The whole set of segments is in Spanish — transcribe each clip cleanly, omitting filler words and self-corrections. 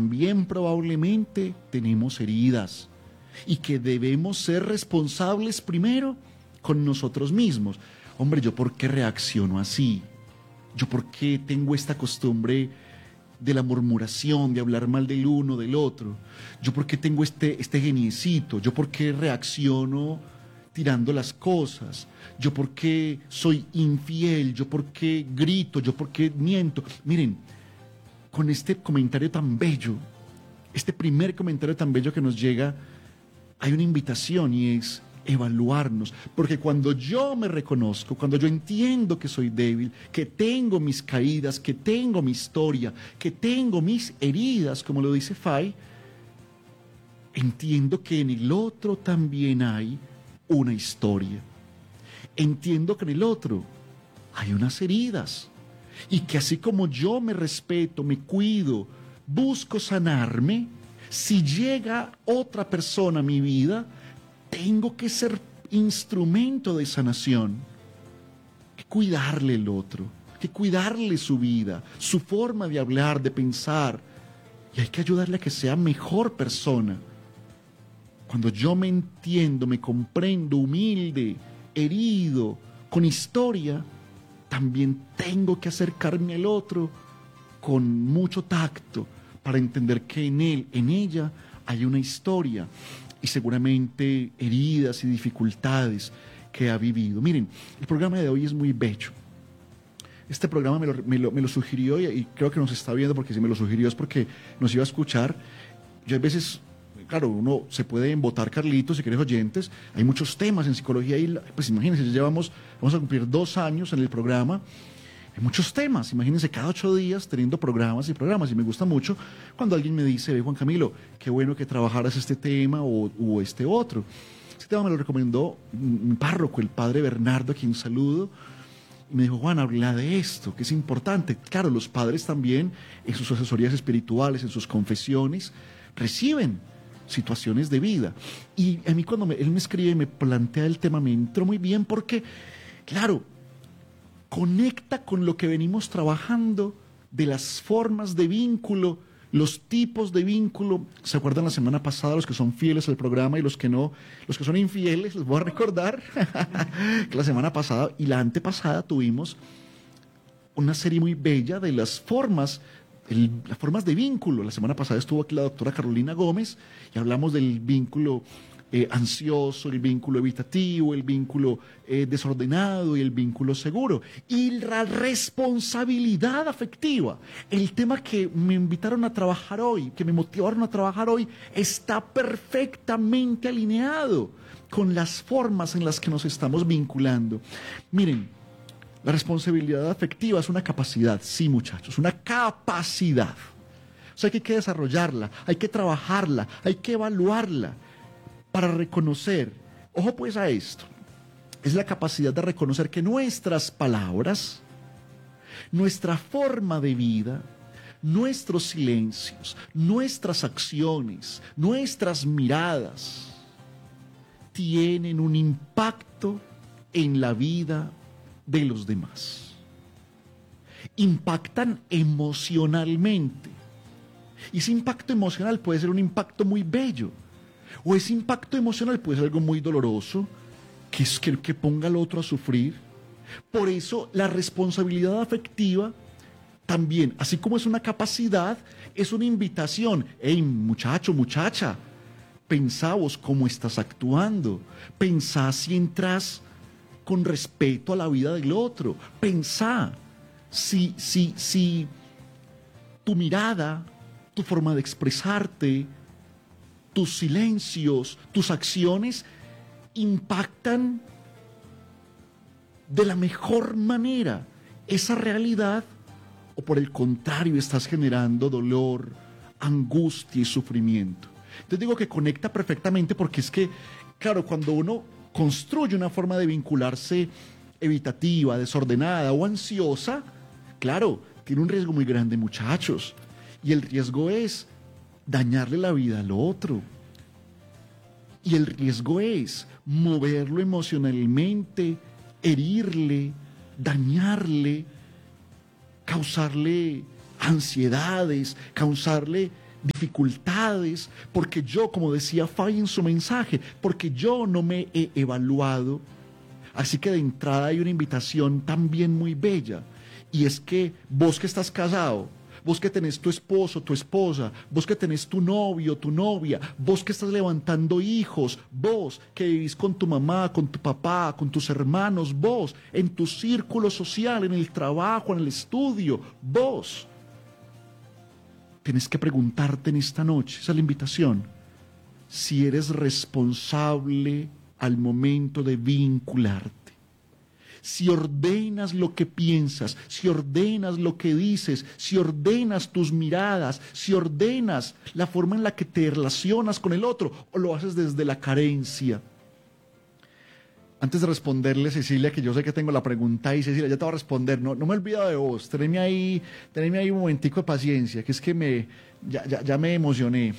también probablemente tenemos heridas y que debemos ser responsables primero con nosotros mismos. Hombre, ¿yo por qué reacciono así? ¿Yo por qué tengo esta costumbre de la murmuración, de hablar mal del uno, del otro? ¿Yo por qué tengo este geniecito? ¿Yo por qué reacciono tirando las cosas? ¿Yo por qué soy infiel? ¿Yo por qué grito? ¿Yo por qué miento? Miren, con este comentario tan bello, este primer comentario tan bello que nos llega, hay una invitación y es evaluarnos, porque cuando yo me reconozco, cuando yo entiendo que soy débil, que tengo mis caídas, que tengo mi historia, que tengo mis heridas, como lo dice Fay, entiendo que en el otro también hay una historia. Entiendo que en el otro hay unas heridas y que así como yo me respeto, me cuido, busco sanarme, si llega otra persona a mi vida, tengo que ser instrumento de sanación, que cuidarle el otro, que cuidarle su vida, su forma de hablar, de pensar, y hay que ayudarle a que sea mejor persona. Cuando yo me entiendo, me comprendo, humilde, herido, con historia, también tengo que acercarme al otro con mucho tacto para entender que en él, en ella, hay una historia y seguramente heridas y dificultades que ha vivido. Miren, el programa de hoy es muy bello. Este programa me lo sugirió y creo que nos está viendo, porque si me lo sugirió es porque nos iba a escuchar. Yo a veces, claro, uno se puede embotar, Carlitos, si querés oyentes, hay muchos temas en psicología y pues imagínense, vamos a cumplir 2 años en el programa. Hay muchos temas, imagínense, cada 8 días teniendo programas y me gusta mucho cuando alguien me dice: Juan Camilo, qué bueno que trabajaras este tema o este otro. Este tema me lo recomendó mi párroco, el padre Bernardo, a quien saludo, y me dijo: Juan, habla de esto, que es importante. Claro, los padres también en sus asesorías espirituales, en sus confesiones, reciben situaciones de vida. Y a mí cuando él me escribe y me plantea el tema, me entró muy bien porque, claro, conecta con lo que venimos trabajando de las formas de vínculo, los tipos de vínculo. ¿Se acuerdan la semana pasada, los que son fieles al programa y los que no, los que son infieles? Les voy a recordar que la semana pasada y la antepasada tuvimos una serie muy bella de las formas de vínculo. La semana pasada estuvo aquí la doctora Carolina Gómez y hablamos del vínculo ansioso, el vínculo evitativo, el vínculo desordenado y el vínculo seguro. Y la responsabilidad afectiva, el tema que me invitaron a trabajar hoy, que me motivaron a trabajar hoy, está perfectamente alineado con las formas en las que nos estamos vinculando. Miren, la responsabilidad afectiva es una capacidad, sí, muchachos, una capacidad. O sea, que hay que desarrollarla, hay que trabajarla, hay que evaluarla para reconocer. Ojo pues a esto, es la capacidad de reconocer que nuestras palabras, nuestra forma de vida, nuestros silencios, nuestras acciones, nuestras miradas, tienen un impacto en la vida de los demás. Impactan emocionalmente. Y ese impacto emocional puede ser un impacto muy bello, o ese impacto emocional puede ser algo muy doloroso, que es que ponga al otro a sufrir. Por eso la responsabilidad afectiva también, así como es una capacidad, es una invitación. Hey, muchacho, muchacha, pensá vos cómo estás actuando, pensá si entras con respeto a la vida del otro, pensá si tu mirada, tu forma de expresarte, tus silencios, tus acciones impactan de la mejor manera esa realidad, o por el contrario estás generando dolor, angustia y sufrimiento. Entonces digo que conecta perfectamente porque es que, claro, cuando uno construye una forma de vincularse evitativa, desordenada o ansiosa, claro, tiene un riesgo muy grande, muchachos. Y el riesgo es dañarle la vida al otro. Y el riesgo es moverlo emocionalmente, herirle, dañarle, causarle ansiedades, causarle dificultades, porque yo, como decía Fay en su mensaje, porque yo no me he evaluado. Así que de entrada hay una invitación también muy bella, y es que vos que estás casado, vos que tenés tu esposo, tu esposa, vos que tenés tu novio, tu novia, vos que estás levantando hijos, vos que vivís con tu mamá, con tu papá, con tus hermanos, vos, en tu círculo social, en el trabajo, en el estudio, vos. Tienes que preguntarte en esta noche, esa es la invitación, si eres responsable al momento de vincularte. Si ordenas lo que piensas, si ordenas lo que dices, si ordenas tus miradas, si ordenas la forma en la que te relacionas con el otro, o lo haces desde la carencia. Antes de responderle, Cecilia, que yo sé que tengo la pregunta ahí, Cecilia, ya te voy a responder, no me he olvidado de vos, teneme ahí un momentico de paciencia, que es que ya me emocioné.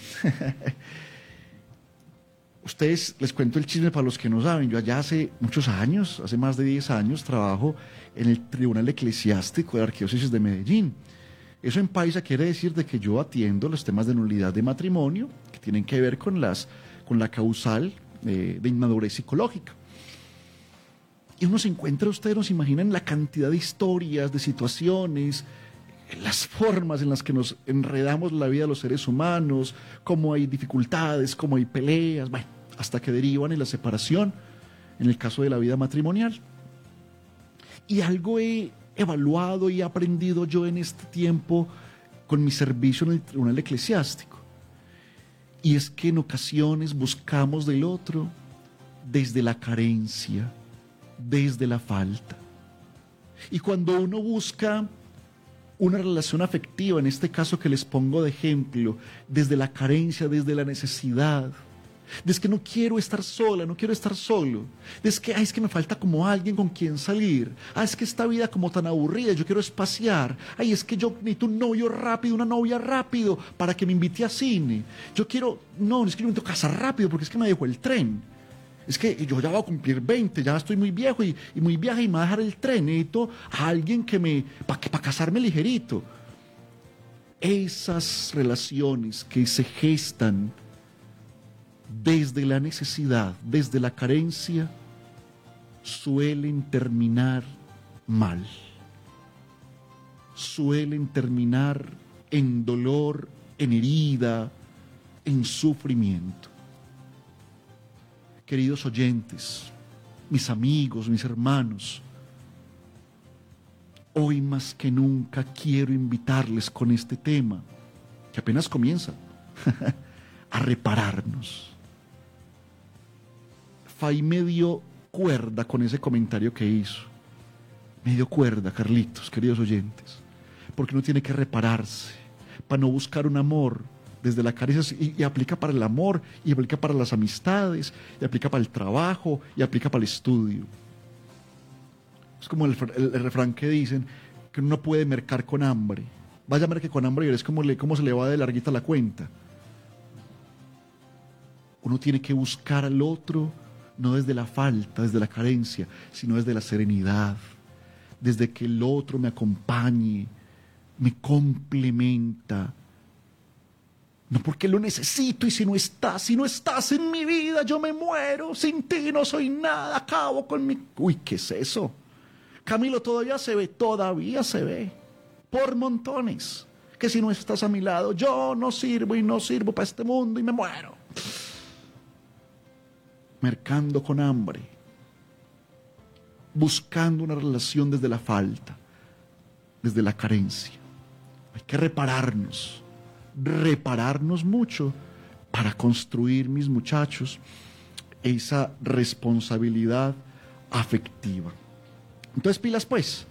Ustedes, les cuento el chisme para los que no saben, yo allá hace muchos años, hace más de 10 años, trabajo en el Tribunal Eclesiástico de la Arquidiócesis de Medellín. Eso en paisa quiere decir de que yo atiendo los temas de nulidad de matrimonio, que tienen que ver con la causal de inmadurez psicológica. Y uno se encuentra, ustedes no se imaginan la cantidad de historias, de situaciones, las formas en las que nos enredamos la vida de los seres humanos, cómo hay dificultades, cómo hay peleas, bueno, hasta que derivan en la separación, en el caso de la vida matrimonial. Y algo he evaluado y aprendido yo en este tiempo con mi servicio en el Tribunal Eclesiástico, y es que en ocasiones buscamos del otro desde la carencia, desde la falta. Y cuando uno busca una relación afectiva, en este caso que les pongo de ejemplo, desde la carencia, desde la necesidad, desde que no quiero estar sola, no quiero estar solo, desde que es que me falta como alguien con quien salir, es que esta vida como tan aburrida, yo quiero espaciar, es que yo necesito un novio rápido, una novia rápido para que me invite a cine, es que yo necesito casar rápido porque es que me dejó el tren. Es que yo ya voy a cumplir 20, ya estoy muy viejo y muy vieja y me va a dejar el tren. Necesito a alguien para casarme ligerito. Esas relaciones que se gestan desde la necesidad, desde la carencia, suelen terminar mal. Suelen terminar en dolor, en herida, en sufrimiento. Queridos oyentes, mis amigos, mis hermanos, hoy más que nunca quiero invitarles con este tema, que apenas comienza, a repararnos. Fay me dio cuerda con ese comentario que hizo. Me dio cuerda, Carlitos, queridos oyentes, porque uno tiene que repararse para no buscar un amor desde la carencia, y aplica para el amor, y aplica para las amistades, y aplica para el trabajo, y aplica para el estudio. Es como el refrán que dicen, que uno no puede mercar con hambre. Vaya a mercar con hambre y verás cómo se le va de larguita la cuenta. Uno tiene que buscar al otro, no desde la falta, desde la carencia, sino desde la serenidad, desde que el otro me acompañe, me complementa, no porque lo necesito, y si no estás en mi vida, yo me muero, sin ti no soy nada, acabo con mi... Uy, ¿qué es eso? Camilo, todavía se ve, por montones, que si no estás a mi lado, yo no sirvo para este mundo y me muero. Mercando con hambre, buscando una relación desde la falta, desde la carencia. Hay que repararnos mucho para construir, mis muchachos, esa responsabilidad afectiva. Entonces, pilas pues.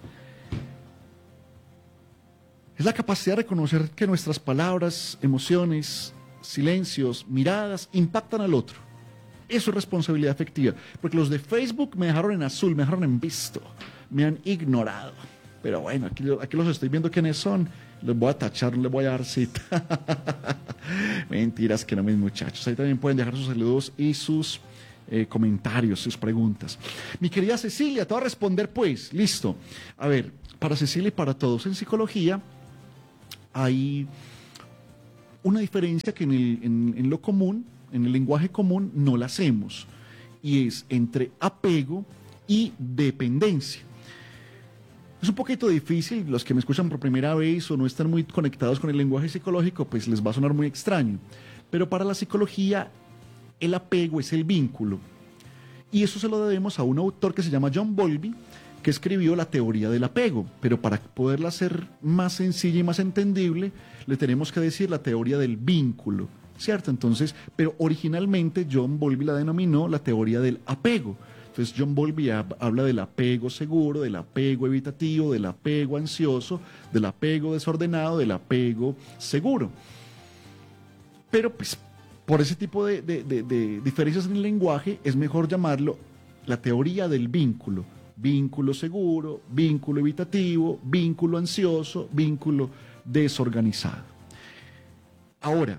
Es la capacidad de reconocer que nuestras palabras, emociones, silencios, miradas impactan al otro. Eso es responsabilidad afectiva. Porque los de Facebook me dejaron en azul, me dejaron en visto, me han ignorado. Pero bueno, aquí los estoy viendo quiénes son. Les voy a tachar, no les voy a dar cita. Mentiras que no, mis muchachos. Ahí también pueden dejar sus saludos y sus comentarios, sus preguntas. Mi querida Cecilia, te voy a responder pues. Listo. A ver, para Cecilia y para todos en psicología hay una diferencia que en lo común, en el lenguaje común, no la hacemos, y es entre apego y dependencia. Es un poquito difícil, los que me escuchan por primera vez o no están muy conectados con el lenguaje psicológico, pues les va a sonar muy extraño. Pero para la psicología, el apego es el vínculo. Y eso se lo debemos a un autor que se llama John Bowlby, que escribió la teoría del apego. Pero para poderla hacer más sencilla y más entendible, le tenemos que decir la teoría del vínculo, ¿cierto? Entonces, pero originalmente John Bowlby la denominó la teoría del apego. Entonces John Bowlby habla del apego seguro, del apego evitativo, del apego ansioso, del apego desordenado, del apego seguro. Pero pues por ese tipo de diferencias en el lenguaje es mejor llamarlo la teoría del vínculo. Vínculo seguro, vínculo evitativo, vínculo ansioso, vínculo desorganizado. Ahora,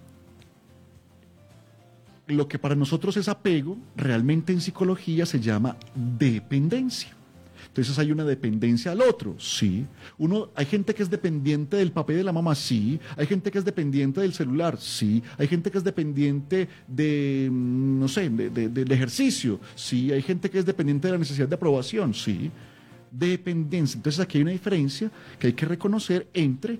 lo que para nosotros es apego, realmente en psicología se llama dependencia. Entonces hay una dependencia al otro, sí. Hay gente que es dependiente del papel de la mamá, sí. Hay gente que es dependiente del celular, sí. Hay gente que es dependiente de, no sé, del ejercicio, sí. Hay gente que es dependiente de la necesidad de aprobación, sí. Dependencia. Entonces aquí hay una diferencia que hay que reconocer entre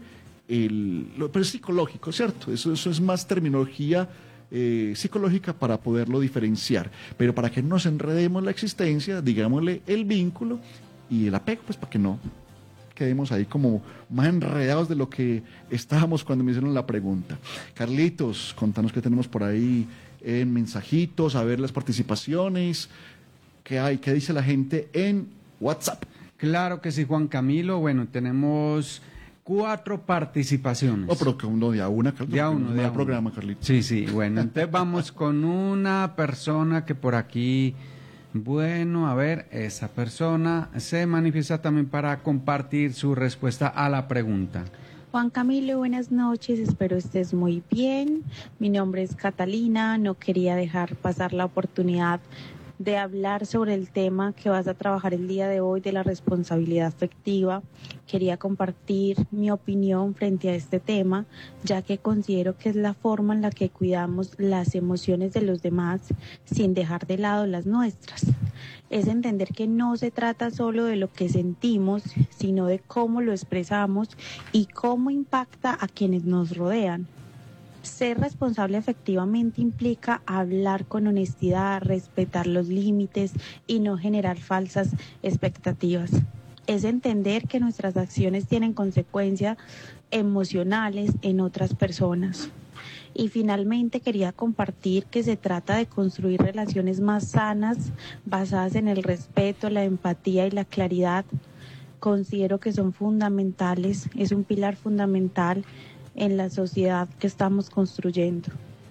pero es psicológico, ¿cierto? Eso es más terminología psicológica para poderlo diferenciar, pero para que no nos enredemos la existencia, digámosle el vínculo y el apego, pues para que no quedemos ahí como más enredados de lo que estábamos cuando me hicieron la pregunta. Carlitos, contanos qué tenemos por ahí en mensajitos, a ver las participaciones, qué hay, qué dice la gente en WhatsApp. Claro que sí, Juan Camilo. Bueno, tenemos 4 participaciones. Oh, pero que uno de a una, Carlitos. De a uno, de a uno. Programa, Carlitos. Sí, sí, bueno, entonces vamos con una persona que por aquí, bueno, a ver, esa persona se manifiesta también para compartir su respuesta a la pregunta. Juan Camilo, buenas noches, espero estés muy bien. Mi nombre es Catalina, no quería dejar pasar la oportunidad de hablar sobre el tema que vas a trabajar el día de hoy de la responsabilidad afectiva. Quería compartir mi opinión frente a este tema, ya que considero que es la forma en la que cuidamos las emociones de los demás sin dejar de lado las nuestras. Es entender que no se trata solo de lo que sentimos, sino de cómo lo expresamos y cómo impacta a quienes nos rodean. Ser responsable efectivamente implica hablar con honestidad, respetar los límites y no generar falsas expectativas. Es entender que nuestras acciones tienen consecuencias emocionales en otras personas. Y finalmente quería compartir que se trata de construir relaciones más sanas, basadas en el respeto, la empatía y la claridad. Considero que son fundamentales, es un pilar fundamental en la sociedad que estamos construyendo.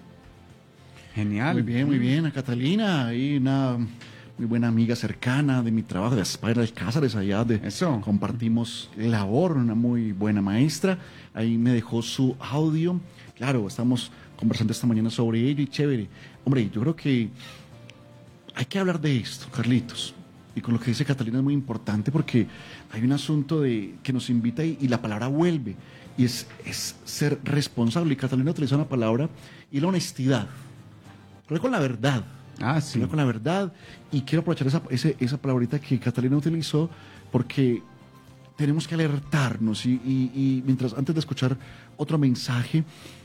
Genial. Muy bien, a Catalina, ahí una muy buena amiga cercana de mi trabajo, de Aspire Alcázares, allá Eso. Compartimos labor, una muy buena maestra, ahí me dejó su audio, claro, estamos conversando esta mañana sobre ello y chévere. Hombre, yo creo que hay que hablar de esto, Carlitos, y con lo que dice Catalina es muy importante porque hay un asunto que nos invita y la palabra vuelve. Y es ser responsable. Y Catalina utiliza una palabra y la honestidad. Hablar con la verdad. Ah, sí. Hablar con la verdad. Y quiero aprovechar esa palabrita que Catalina utilizó porque tenemos que alertarnos. Y mientras, antes de escuchar otro mensaje,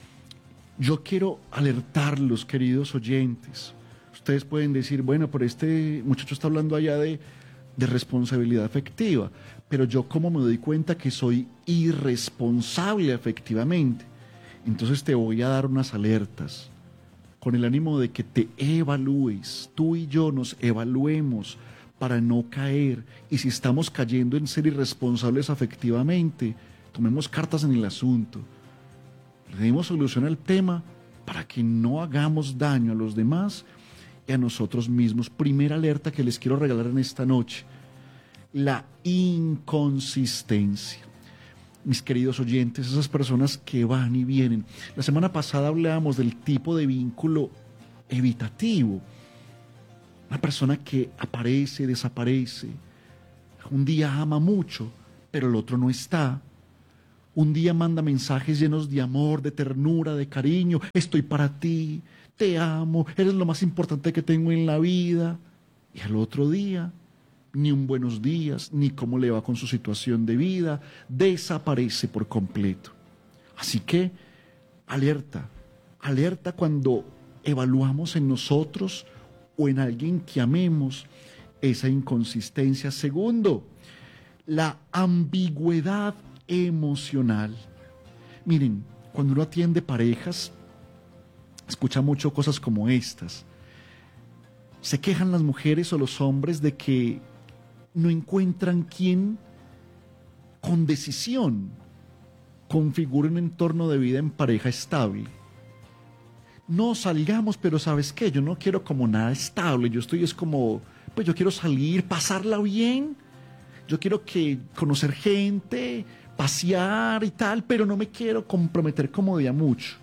yo quiero alertarlos, queridos oyentes. Ustedes pueden decir, bueno, pero este muchacho está hablando allá de responsabilidad afectiva, pero yo como me doy cuenta que soy irresponsable efectivamente, entonces te voy a dar unas alertas con el ánimo de que te evalúes, tú y yo nos evaluemos para no caer, y si estamos cayendo en ser irresponsables afectivamente, tomemos cartas en el asunto, le demos solución al tema para que no hagamos daño a los demás y a nosotros mismos. Primera alerta que les quiero regalar en esta noche: la inconsistencia. Mis queridos oyentes, esas personas que van y vienen. La semana pasada hablábamos del tipo de vínculo evitativo. Una persona que aparece, desaparece. Un día ama mucho, pero el otro no está. Un día manda mensajes llenos de amor, de ternura, de cariño. Estoy para ti, te amo, eres lo más importante que tengo en la vida. Y al otro día, ni un buenos días, ni cómo le va con su situación de vida, desaparece por completo. Así que, alerta, alerta cuando evaluamos en nosotros o en alguien que amemos esa inconsistencia. Segundo, la ambigüedad emocional. Miren, cuando uno atiende parejas, escucha mucho cosas como estas. Se quejan las mujeres o los hombres de que no encuentran quién con decisión configure un entorno de vida en pareja estable. No salgamos, pero ¿sabes qué? Yo no quiero como nada estable. Yo estoy es como, pues yo quiero salir, pasarla bien. Yo quiero conocer gente, pasear y tal, pero no me quiero comprometer como de a mucho.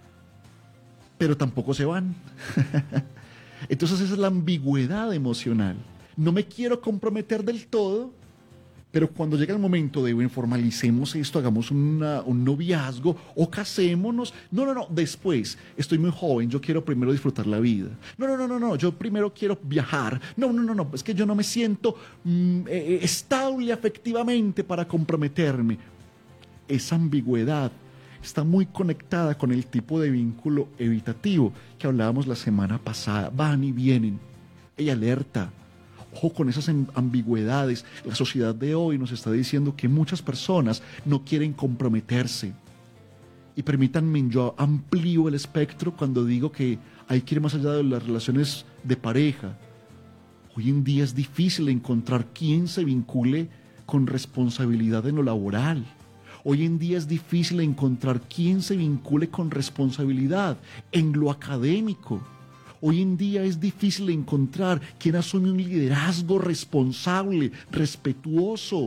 Pero tampoco se van. Entonces esa es la ambigüedad emocional. No me quiero comprometer del todo, pero cuando llega el momento de, bueno, formalicemos esto, hagamos un noviazgo o casémonos. No, después, estoy muy joven, yo quiero primero disfrutar la vida. No, yo primero quiero viajar. No, es que yo no me siento estable afectivamente para comprometerme. Esa ambigüedad está muy conectada con el tipo de vínculo evitativo que hablábamos la semana pasada. Van y vienen. Y alerta. Ojo con esas ambigüedades. La sociedad de hoy nos está diciendo que muchas personas no quieren comprometerse. Y permítanme, yo amplío el espectro cuando digo que hay que ir más allá de las relaciones de pareja. Hoy en día es difícil encontrar quién se vincule con responsabilidad en lo laboral. Hoy en día es difícil encontrar quién se vincule con responsabilidad en lo académico. Hoy en día es difícil encontrar quien asume un liderazgo responsable, respetuoso,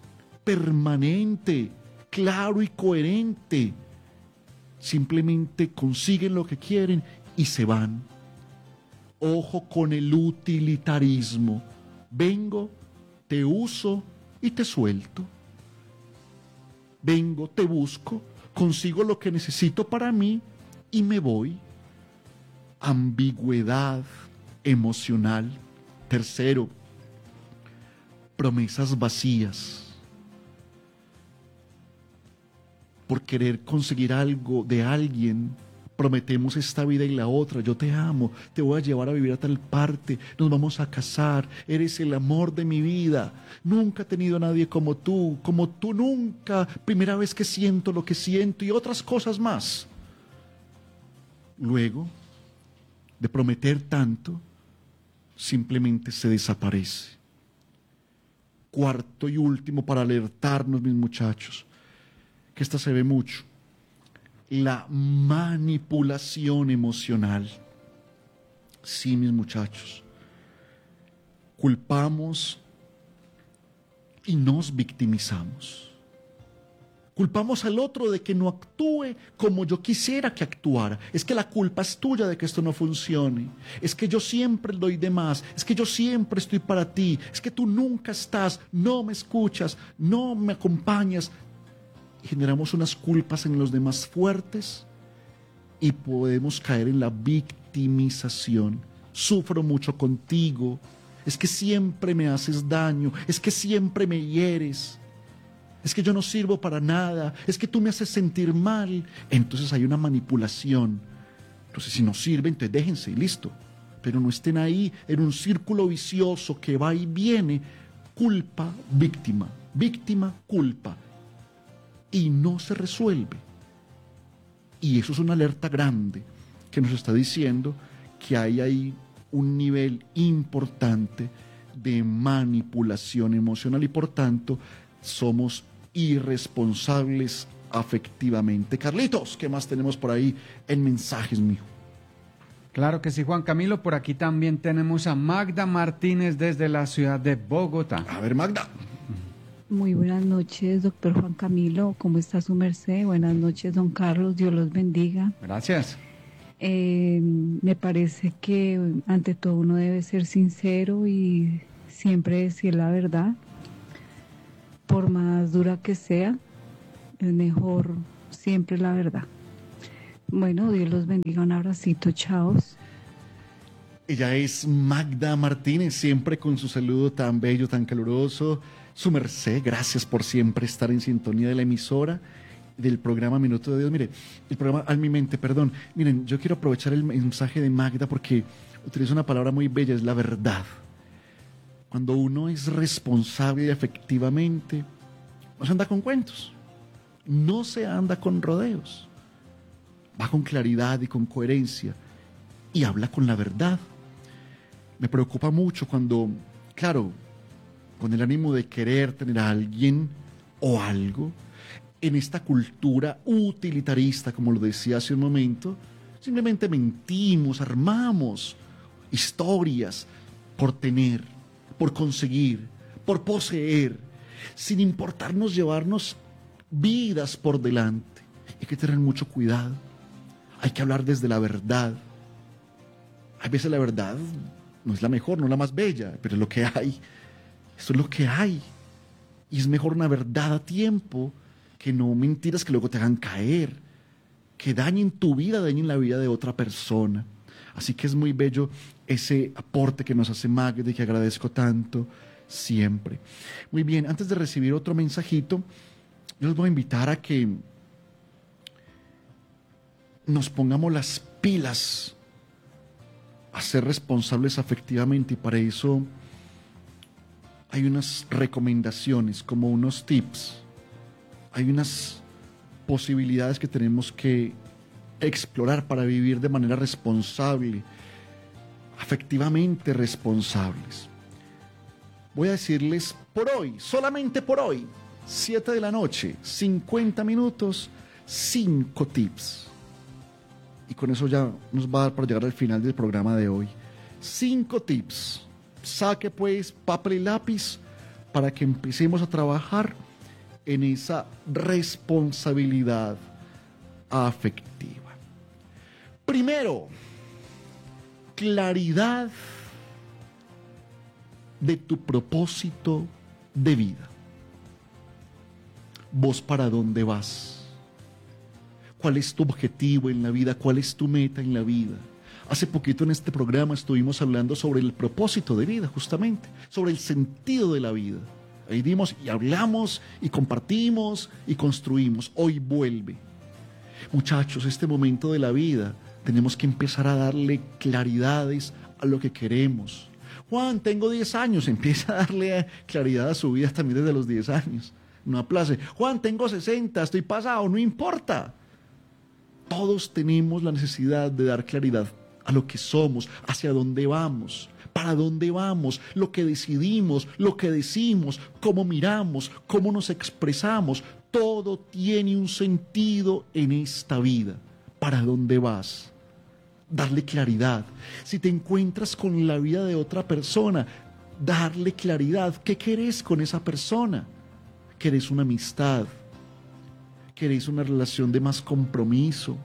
permanente, claro y coherente. Simplemente consiguen lo que quieren y se van. Ojo con el utilitarismo. Vengo, te uso y te suelto. Vengo, te busco, consigo lo que necesito para mí y me voy. Ambigüedad emocional. Tercero, promesas vacías. Por querer conseguir algo de alguien, prometemos esta vida y la otra. Yo te amo, te voy a llevar a vivir a tal parte, nos vamos a casar, eres el amor de mi vida. Nunca he tenido a nadie como tú nunca. Primera vez que siento lo que siento y otras cosas más. Luego de prometer tanto, simplemente se desaparece. Cuarto y último, para alertarnos, mis muchachos, que esta se ve mucho, la manipulación emocional. Sí, mis muchachos, culpamos y nos victimizamos. Culpamos al otro de que no actúe como yo quisiera que actuara. Es que la culpa es tuya de que esto no funcione. Es que yo siempre doy de más. Es que yo siempre estoy para ti. Es que tú nunca estás, no me escuchas, no me acompañas. Generamos unas culpas en los demás fuertes y podemos caer en la victimización. Sufro mucho contigo. Es que siempre me haces daño. Es que siempre me hieres. Es que yo no sirvo para nada, es que tú me haces sentir mal. Entonces hay una manipulación. Entonces si no sirve, entonces déjense y listo. Pero no estén ahí en un círculo vicioso que va y viene. Culpa, víctima, víctima, culpa. Y no se resuelve. Y eso es una alerta grande que nos está diciendo que hay ahí un nivel importante de manipulación emocional y por tanto somos irresponsables afectivamente. Carlitos, ¿qué más tenemos por ahí en mensajes, mijo? Claro que sí, Juan Camilo. Por aquí también tenemos a Magda Martínez desde la ciudad de Bogotá. A ver, Magda. Muy buenas noches, doctor Juan Camilo. ¿Cómo está su merced? Buenas noches, don Carlos. Dios los bendiga. Gracias. Me parece que ante todo uno debe ser sincero y siempre decir la verdad, por más dura que sea. es mejor siempre la verdad. Bueno, Dios los bendiga, un abracito, chao. Ella es Magda Martínez, siempre con su saludo tan bello, tan caluroso. Su merced, gracias por siempre estar en sintonía de la emisora, del programa Minuto de Dios. Mire, el programa Alma y Mente, perdón. Miren, yo quiero aprovechar el mensaje de Magda porque utiliza una palabra muy bella, es la verdad. Cuando uno es responsable y efectivamente, no se anda con cuentos, no se anda con rodeos, va con claridad y con coherencia y habla con la verdad. Me preocupa mucho cuando, claro, con el ánimo de querer tener a alguien o algo, en esta cultura utilitarista, como lo decía hace un momento, simplemente mentimos, armamos historias por tener, por conseguir, por poseer, sin importarnos llevarnos vidas por delante. Hay que tener mucho cuidado, hay que hablar desde la verdad. A veces la verdad no es la mejor, no es la más bella, pero es lo que hay. Eso es lo que hay. Y es mejor una verdad a tiempo que no mentiras que luego te hagan caer, que dañen tu vida, dañen la vida de otra persona. Así que es muy bello ese aporte que nos hace Magda y que agradezco tanto siempre. Muy bien, antes de recibir otro mensajito, yo les voy a invitar a que nos pongamos las pilas a ser responsables afectivamente, y para eso hay unas recomendaciones, como unos tips, hay unas posibilidades que tenemos que explorar para vivir de manera responsable, afectivamente responsables. Voy a decirles por hoy, solamente por hoy, 7 de la noche, 50 minutos, 5 tips. Y con eso ya nos va a dar para llegar al final del programa de hoy. 5 tips. Saque pues papel y lápiz para que empecemos a trabajar en esa responsabilidad afectiva. Primero, claridad de tu propósito de vida. ¿Vos para dónde vas? ¿Cuál es tu objetivo en la vida? ¿Cuál es tu meta en la vida? Hace poquito en este programa estuvimos hablando sobre el propósito de vida, justamente, sobre el sentido de la vida. Ahí dimos y hablamos y compartimos y construimos. Hoy vuelve. Muchachos, este momento de la vida tenemos que empezar a darle claridades a lo que queremos. Juan, tengo 10 años, empieza a darle claridad a su vida también desde los 10 años. No aplace. Juan, tengo 60, estoy pasado, no importa. Todos tenemos la necesidad de dar claridad a lo que somos, hacia dónde vamos, para dónde vamos, lo que decidimos, lo que decimos, cómo miramos, cómo nos expresamos. Todo tiene un sentido en esta vida. ¿Para dónde vas? Darle claridad. Si te encuentras con la vida de otra persona, darle claridad. ¿Qué querés con esa persona? ¿Querés una amistad? ¿Querés una relación de más compromiso?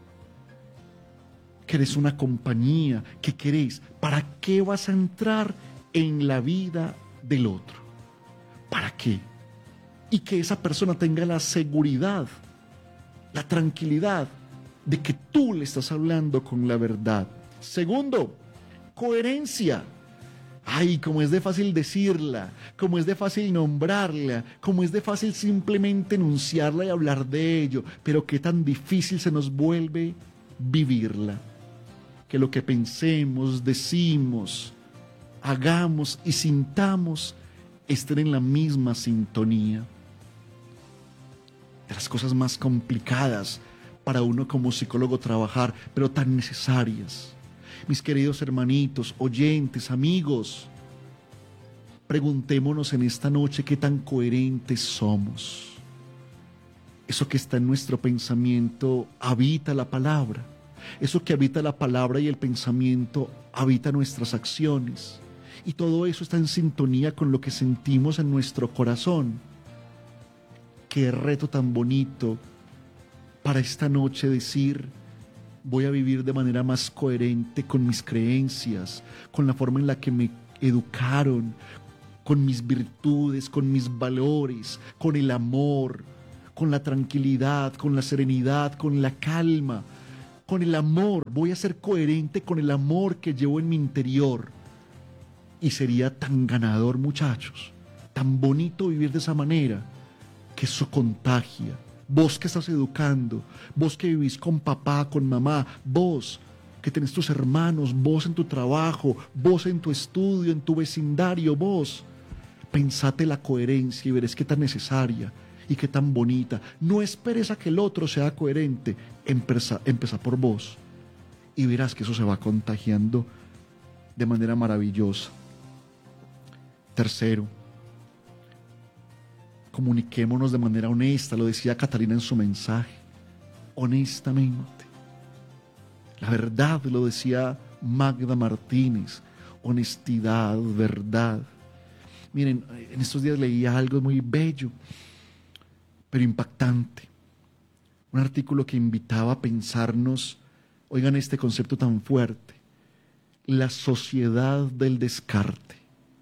¿Querés una compañía? ¿Qué querés? ¿Para qué vas a entrar en la vida del otro? ¿Para qué? Y que esa persona tenga la seguridad, la tranquilidad de que tú le estás hablando con la verdad. Segundo, coherencia. Ay, como es de fácil decirla, como es de fácil nombrarla, como es de fácil simplemente enunciarla y hablar de ello, pero qué tan difícil se nos vuelve vivirla. Que lo que pensemos, decimos, hagamos y sintamos estén en la misma sintonía. De las cosas más complicadas para uno como psicólogo trabajar, pero tan necesarias. Mis queridos hermanitos, oyentes, amigos, preguntémonos en esta noche qué tan coherentes somos. Eso que está en nuestro pensamiento habita la palabra. Eso que habita la palabra y el pensamiento habita nuestras acciones. Y todo eso está en sintonía con lo que sentimos en nuestro corazón. Qué reto tan bonito para esta noche decir: voy a vivir de manera más coherente con mis creencias, con la forma en la que me educaron, con mis virtudes, con mis valores, con el amor, con la tranquilidad, con la serenidad, con la calma, con el amor. Voy a ser coherente con el amor que llevo en mi interior. Y sería tan ganador, muchachos, tan bonito vivir de esa manera, que eso contagia. Vos que estás educando, vos que vivís con papá, con mamá, vos que tenés tus hermanos, vos en tu trabajo, vos en tu estudio, en tu vecindario, vos. Pensate la coherencia y verás qué tan necesaria y qué tan bonita. No esperes a que el otro sea coherente, empezá por vos. Y verás que eso se va contagiando de manera maravillosa. Tercero, comuniquémonos de manera honesta, lo decía Catalina en su mensaje, honestamente. La verdad, lo decía Magda Martínez, honestidad, verdad. Miren, en estos días leía algo muy bello, pero impactante. Un artículo que invitaba a pensarnos, oigan este concepto tan fuerte, la sociedad del descarte.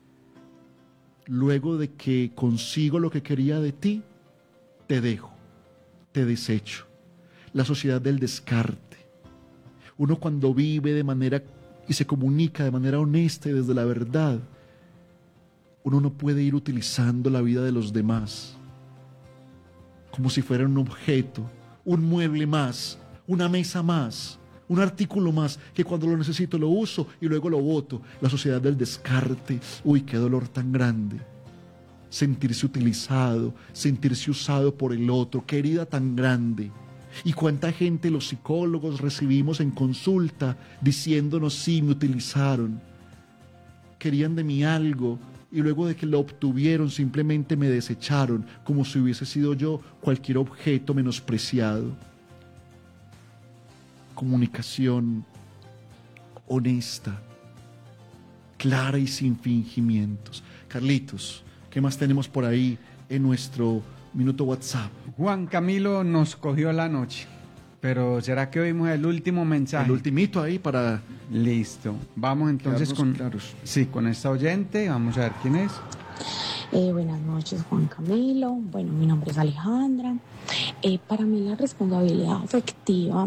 Luego de que consigo lo que quería de ti, te dejo, te desecho. La sociedad del descarte. Uno cuando vive de manera y se comunica de manera honesta y desde la verdad, uno no puede ir utilizando la vida de los demás como si fuera un objeto, un mueble más, una mesa más, un artículo más, que cuando lo necesito lo uso y luego lo boto. La sociedad del descarte, uy, qué dolor tan grande. Sentirse utilizado, sentirse usado por el otro, qué herida tan grande. Y cuánta gente los psicólogos recibimos en consulta diciéndonos, sí, me utilizaron, querían de mí algo y luego de que lo obtuvieron simplemente me desecharon como si hubiese sido yo cualquier objeto menospreciado. Comunicación honesta, clara y sin fingimientos. Carlitos, ¿qué más tenemos por ahí en nuestro minuto WhatsApp? Juan Camilo nos cogió la noche, pero ¿será que oímos el último mensaje? El ultimito ahí para... Listo. Vamos entonces con, claros. sí, con esta oyente. Vamos a ver quién es. Buenas noches, Juan Camilo. Bueno, mi nombre es Alejandra. Para mí la responsabilidad afectiva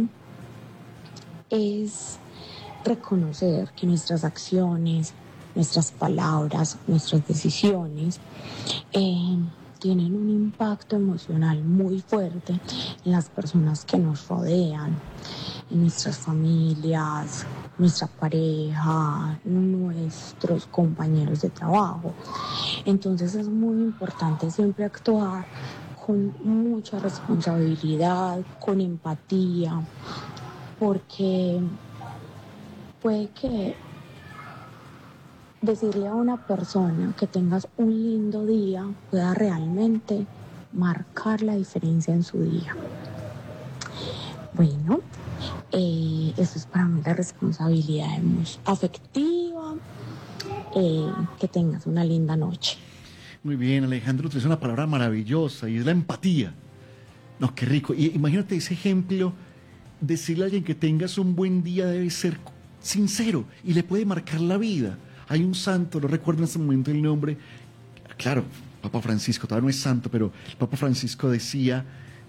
es reconocer que nuestras acciones, nuestras palabras, nuestras decisiones tienen un impacto emocional muy fuerte en las personas que nos rodean, en nuestras familias, nuestra pareja, nuestros compañeros de trabajo. Entonces es muy importante siempre actuar con mucha responsabilidad, con empatía, porque puede que decirle a una persona que tengas un lindo día pueda realmente marcar la diferencia en su día. Bueno, eso es para mí la responsabilidad afectiva. Que tengas una linda noche. Muy bien, Alejandro, es una palabra maravillosa y es la empatía. No, qué rico. Y imagínate ese ejemplo, decirle a alguien que tengas un buen día debe ser sincero y le puede marcar la vida. Hay un santo, no recuerdo en este momento el nombre, claro, Papa Francisco, todavía no es santo, pero el Papa Francisco decía,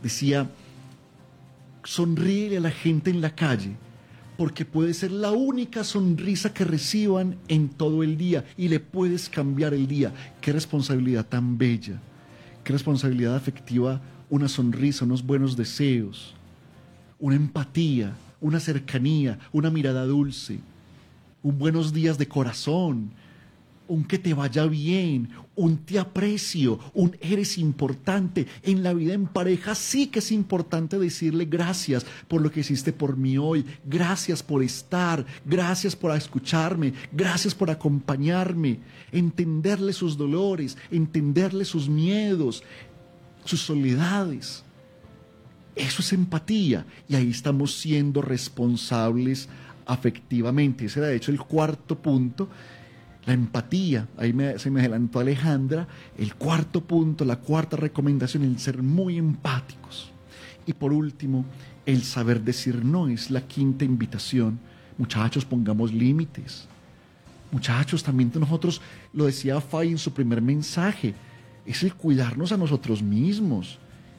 sonríele a la gente en la calle, porque puede ser la única sonrisa que reciban en todo el día y le puedes cambiar el día. Qué responsabilidad tan bella, qué responsabilidad afectiva, una sonrisa, unos buenos deseos, una empatía, una cercanía, una mirada dulce, un buenos días de corazón, un que te vaya bien, un te aprecio, un eres importante. En la vida en pareja sí que es importante decirle gracias por lo que hiciste por mí hoy, gracias por estar, gracias por escucharme, gracias por acompañarme, entenderle sus dolores, entenderle sus miedos, sus soledades. Eso es empatía y ahí estamos siendo responsables afectivamente. Ese era de hecho el cuarto punto. La empatía, se me adelantó Alejandra, el cuarto punto, la cuarta recomendación, el ser muy empáticos. Y por último, el saber decir no, es la quinta invitación. Muchachos, pongamos límites. Muchachos, también nosotros, lo decía Fay en su primer mensaje, es el cuidarnos a nosotros mismos.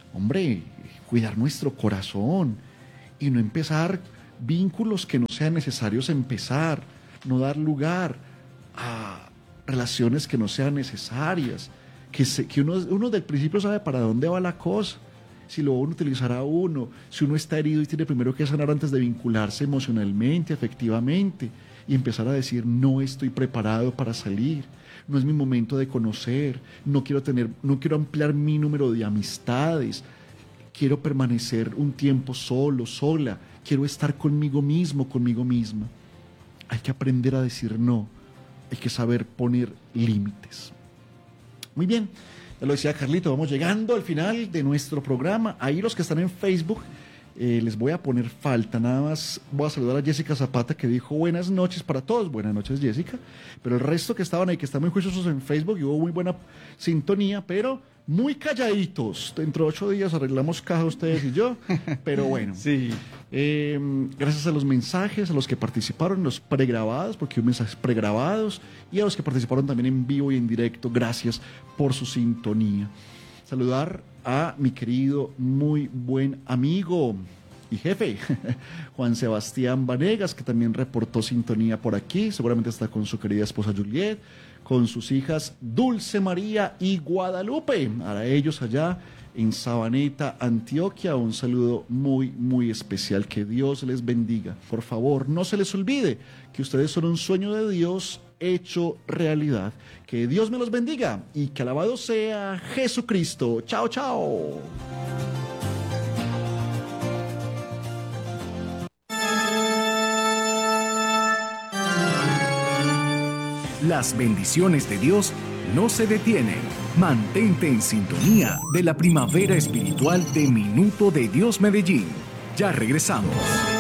hombre, cuidar nuestro corazón y no empezar vínculos que no sean necesarios empezar, no dar lugar a relaciones que no sean necesarias, que uno del principio sabe para dónde va la cosa, si lo van a utilizar a uno, si uno está herido y tiene primero que sanar antes de vincularse emocionalmente, afectivamente, y empezar a decir, no estoy preparado para salir, no es mi momento de conocer, no quiero ampliar mi número de amistades, quiero permanecer un tiempo solo, sola, quiero estar conmigo mismo, conmigo misma. Hay que aprender a decir no, hay que saber poner límites. Muy bien, ya lo decía Carlito, vamos llegando al final de nuestro programa. Ahí los que están en Facebook, les voy a poner falta, nada más voy a saludar a Jessica Zapata que dijo buenas noches para todos, buenas noches Jessica, pero el resto que estaban ahí, que están muy juiciosos en Facebook y hubo muy buena sintonía, pero muy calladitos. Dentro de 8 días arreglamos caja ustedes y yo, pero bueno. Sí. Gracias a los mensajes, a los que participaron, los pregrabados, porque hubo mensajes pregrabados, y a los que participaron también en vivo y en directo, gracias por su sintonía. Saludar a mi querido, muy buen amigo y jefe, Juan Sebastián Vanegas, que también reportó sintonía por aquí, seguramente está con su querida esposa Juliet, con sus hijas Dulce María y Guadalupe, a ellos allá en Sabaneta, Antioquia, un saludo muy, muy especial, que Dios les bendiga. Por favor, no se les olvide que ustedes son un sueño de Dios hecho realidad. Que Dios me los bendiga y que alabado sea Jesucristo. Chao, chao. Las bendiciones de Dios no se detienen. Mantente en sintonía de la primavera espiritual de Minuto de Dios Medellín. Ya regresamos.